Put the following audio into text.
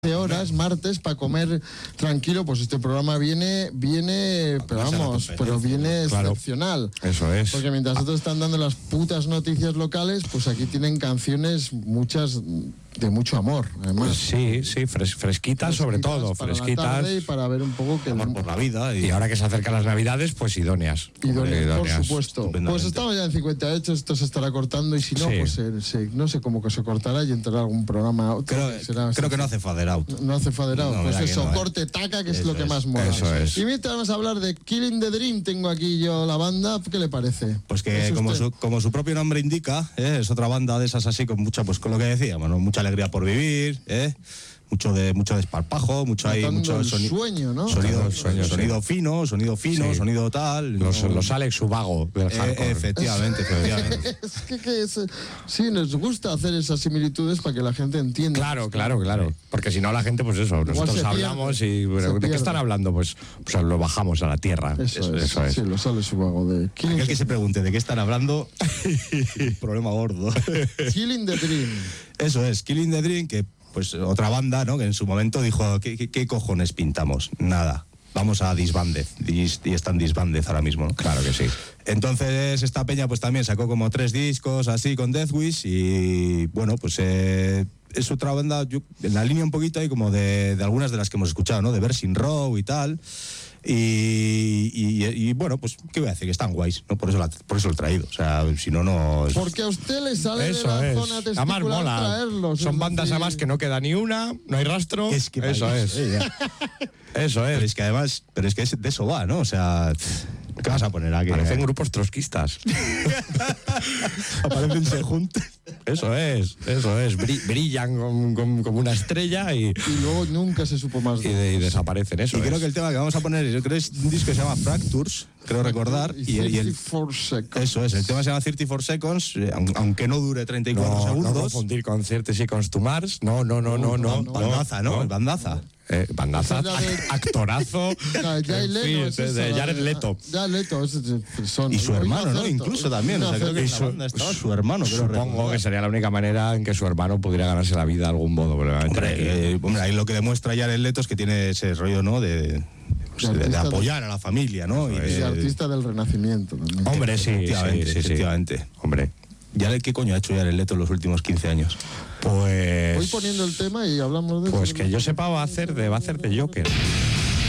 horas, martes, para comer tranquilo, pues este programa viene, pero vamos, pero viene excepcional. Eso es. Porque mientras otros están dando las putas noticias locales, pues aquí tienen canciones, muchas de mucho amor, además. Sí, fresquitas sobre todo, para fresquitas. La tarde y para ver un poco que amor por la vida. Y ahora que se acercan las Navidades, pues idóneas. Idóneas, por supuesto. Pues estamos ya en 58, esto se estará cortando y si no, pues no sé cómo que se cortará y entrará algún programa. Creo que no hace fader out. No hace fader out. No, pues eso, no, corte taca, que es lo que es, más mola. Eso es. Y mientras vamos a hablar de Killing the Dream, tengo aquí yo la banda, ¿qué le parece? Pues que como su propio nombre indica, es otra banda de esas así con mucha, pues con lo que decíamos, ¿no? Mucha alegría por vivir, mucho desparpajo, mucho sueño, ¿no? Sonido fino, sí. sonido tal. Los Alex Ubago del hardcore. Efectivamente. Sí, nos gusta hacer esas similitudes para que la gente entienda. Claro. Porque si no la gente, pues eso, nosotros hablamos y bueno, ¿de qué están hablando? Pues lo bajamos a la tierra. Eso es. Sí, los Alex Ubago de Killing. Aquel que se pregunte de qué están hablando, problema gordo. Killing the Dream. Eso es, Killing the Dream, que pues otra banda, ¿no? Que en su momento dijo, ¿qué cojones pintamos? Nada, vamos a disbanded, y están disbanded ahora mismo, ¿no? Claro que sí. Entonces esta peña pues también sacó como 3 discos así con Deathwish y bueno, pues es otra banda, en la línea un poquito ahí como de algunas de las que hemos escuchado, ¿no? De Versing Row y tal. Y bueno, pues qué voy a decir, que están guays, ¿no? Por eso lo he traído, o sea, si no porque a usted le sale de la zona testicular además mola. traerlos. Son bandas además que no queda ni una, no hay rastro. Es que eso es. Eso es. Pero es que además, de eso va, ¿no? O sea, ¿qué vas a poner aquí? Parecen grupos trotskistas. Aparecen se juntan. Eso es. Brillan como una estrella y luego nunca se supo más de y desaparecen. Eso y creo que el tema que vamos a poner, yo creo que es un disco que se llama Fractures, creo recordar. Y 34 Seconds. Eso es, el tema se llama 34 Seconds, aunque no dure 34 segundos. No confundir con 30 Seconds to Mars. No. Bandaza, ¿no? Bandaza. Bandaza, actorazo de Jared Leto. Y su hermano, ¿no? Incluso también. O sea, creo que en la banda estaba su hermano. Supongo que sería la única manera en que su hermano pudiera ganarse la vida de algún modo. Hombre, ahí lo que demuestra Jared Leto es que tiene ese rollo, ¿no? De apoyar a la familia, ¿no? Y de artista del Renacimiento también. Hombre, sí, efectivamente. Hombre. ¿Qué coño ha hecho Jared Leto en los últimos 15 años? Pues voy poniendo el tema y hablamos de pues eso. Pues que yo sepa va a hacer de Joker.